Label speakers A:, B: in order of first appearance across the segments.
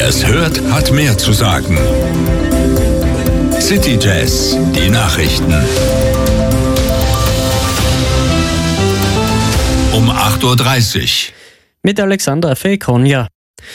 A: Wer es hört, hat mehr zu sagen. City Jazz, die Nachrichten. Um 8.30 Uhr.
B: Mit Alexander Fekonja.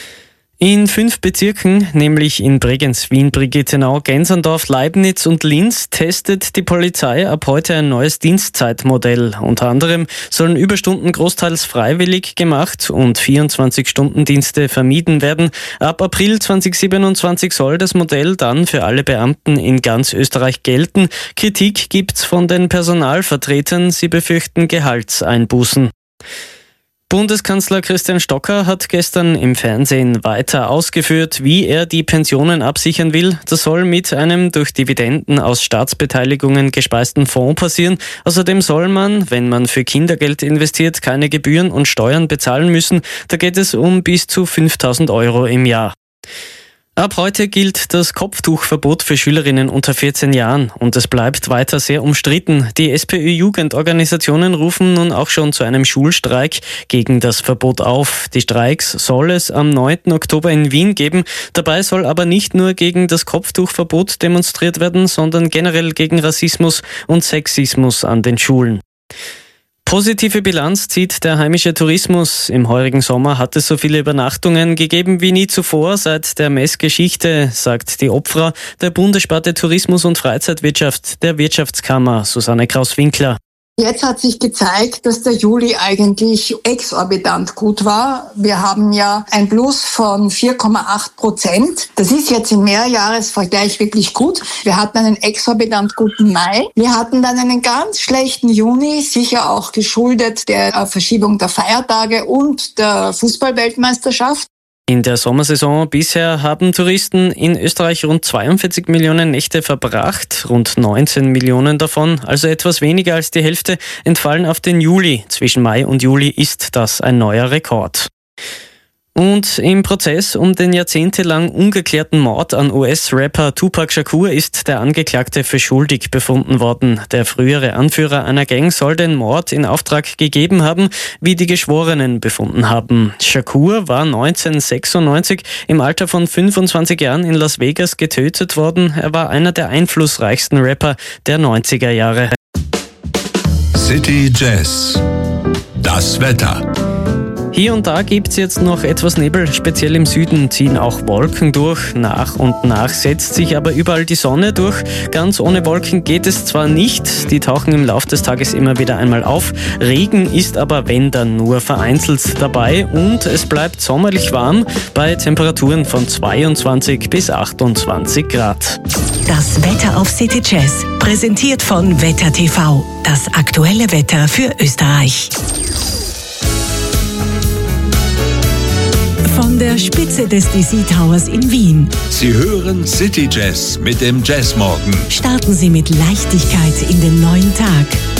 B: In 5 Bezirken, nämlich in Bregenz, Wien, Brigittenau, Gensendorf, Leibniz und Linz, testet die Polizei ab heute ein neues Dienstzeitmodell. Unter anderem sollen Überstunden großteils freiwillig gemacht und 24-Stunden-Dienste vermieden werden. Ab April 2027 soll das Modell dann für alle Beamten in ganz Österreich gelten. Kritik gibt's von den Personalvertretern, sie befürchten Gehaltseinbußen. Bundeskanzler Christian Stocker hat gestern im Fernsehen weiter ausgeführt, wie er die Pensionen absichern will. Das soll mit einem durch Dividenden aus Staatsbeteiligungen gespeisten Fonds passieren. Außerdem soll man, wenn man für Kindergeld investiert, keine Gebühren und Steuern bezahlen müssen. Da geht es um bis zu 5.000 Euro im Jahr. Ab heute gilt das Kopftuchverbot für Schülerinnen unter 14 Jahren und es bleibt weiter sehr umstritten. Die SPÖ-Jugendorganisationen rufen nun auch schon zu einem Schulstreik gegen das Verbot auf. Die Streiks soll es am 9. Oktober in Wien geben. Dabei soll aber nicht nur gegen das Kopftuchverbot demonstriert werden, sondern generell gegen Rassismus und Sexismus an den Schulen. Positive Bilanz zieht der heimische Tourismus. Im heurigen Sommer hat es so viele Übernachtungen gegeben wie nie zuvor seit der Messgeschichte, sagt die Opfra der Bundessparte Tourismus und Freizeitwirtschaft der Wirtschaftskammer, Susanne Kraus-Winkler.
C: Jetzt hat sich gezeigt, dass der Juli eigentlich exorbitant gut war. Wir haben ja ein Plus von 4,8%. Das ist jetzt im Mehrjahresvergleich wirklich gut. Wir hatten einen exorbitant guten Mai. Wir hatten dann einen ganz schlechten Juni, sicher auch geschuldet der Verschiebung der Feiertage und der Fußball-Weltmeisterschaft.
B: In der Sommersaison bisher haben Touristen in Österreich rund 42 Millionen Nächte verbracht. Rund 19 Millionen davon, also etwas weniger als die Hälfte, entfallen auf den Juli. Zwischen Mai und Juli ist das ein neuer Rekord. Und im Prozess um den jahrzehntelang ungeklärten Mord an US-Rapper Tupac Shakur ist der Angeklagte für schuldig befunden worden. Der frühere Anführer einer Gang soll den Mord in Auftrag gegeben haben, wie die Geschworenen befunden haben. Shakur war 1996 im Alter von 25 Jahren in Las Vegas getötet worden. Er war einer der einflussreichsten Rapper der 90er Jahre.
A: City Jazz. Das Wetter.
B: Hier und da gibt's jetzt noch etwas Nebel, speziell im Süden ziehen auch Wolken durch. Nach und nach setzt sich aber überall die Sonne durch. Ganz ohne Wolken geht es zwar nicht, die tauchen im Laufe des Tages immer wieder einmal auf. Regen ist aber wenn dann nur vereinzelt dabei und es bleibt sommerlich warm bei Temperaturen von 22 bis 28 Grad.
D: Das Wetter auf City Jazz, präsentiert von Wetter TV, das aktuelle Wetter für Österreich. Von der Spitze des DC Towers in Wien.
A: Sie hören City Jazz mit dem Jazzmorgen.
D: Starten Sie mit Leichtigkeit in den neuen Tag.